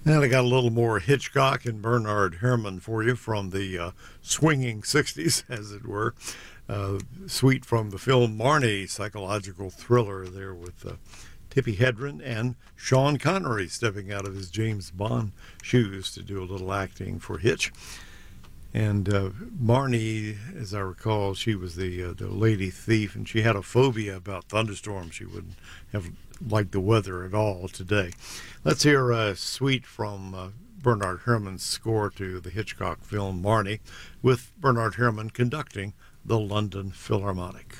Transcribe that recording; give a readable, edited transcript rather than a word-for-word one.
And I got a little more Hitchcock and Bernard Herrmann for you from the swinging 60s, as it were. Suite from the film Marnie, psychological thriller there with Tippi Hedren and Sean Connery stepping out of his James Bond shoes to do a little acting for Hitch. And Marnie, as I recall, she was the lady thief, and she had a phobia about thunderstorms. She wouldn't have liked the weather at all today. Let's hear a suite from Bernard Herrmann's score to the Hitchcock film Marnie, with Bernard Herrmann conducting the London Philharmonic.